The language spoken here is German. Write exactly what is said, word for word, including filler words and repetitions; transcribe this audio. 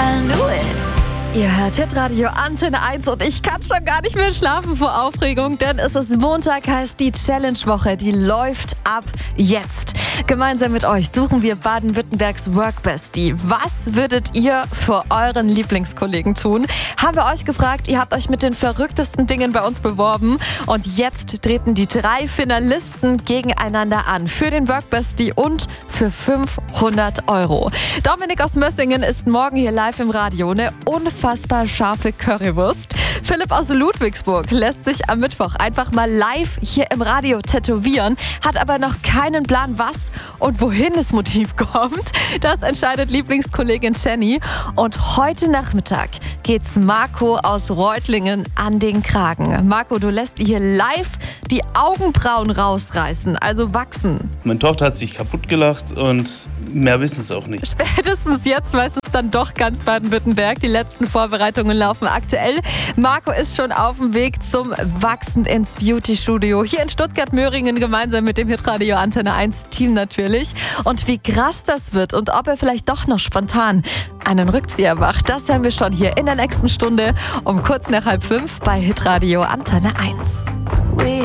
I knew it. Ihr hört Hitradio Antenne eins und ich kann schon gar nicht mehr schlafen vor Aufregung, denn es ist Montag, heißt die Challenge-Woche, die läuft ab jetzt. Gemeinsam mit euch suchen wir Baden-Württembergs Workbestie. Was würdet ihr für euren Lieblingskollegen tun? Haben wir euch gefragt, ihr habt euch mit den verrücktesten Dingen bei uns beworben und jetzt treten die drei Finalisten gegeneinander an für den Workbestie und für fünfhundert Euro. Dominik aus Mössingen ist morgen hier live im Radio, eine unfassbar scharfe Currywurst. Philipp aus Ludwigsburg lässt sich am Mittwoch einfach mal live hier im Radio tätowieren, hat aber noch keinen Plan, was und wohin das Motiv kommt. Das entscheidet Lieblingskollegin Jenny. Und heute Nachmittag geht's Marco aus Reutlingen an den Kragen. Marco, du lässt hier live die Augenbrauen rausreißen, also wachsen. Meine Tochter hat sich kaputt gelacht und mehr wissen es auch nicht. Spätestens jetzt weiß es dann doch ganz Baden-Württemberg. Die letzten Vorbereitungen laufen aktuell. Marco ist schon auf dem Weg zum Wachsen ins Beauty-Studio. Hier in Stuttgart-Möhringen gemeinsam mit dem Hitradio Antenne eins Team natürlich. Und wie krass das wird und ob er vielleicht doch noch spontan einen Rückzieher macht, das hören wir schon hier in der nächsten Stunde um kurz nach halb fünf bei Hitradio Antenne eins.